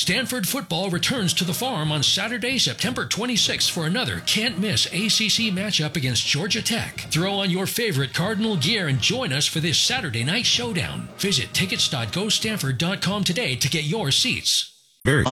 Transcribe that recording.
Stanford football returns to the Farm on Saturday, September 26th for another can't-miss ACC matchup against Georgia Tech. Throw on your favorite Cardinal gear and join us for this Saturday night showdown. Visit tickets.gostanford.com today to get your seats. Very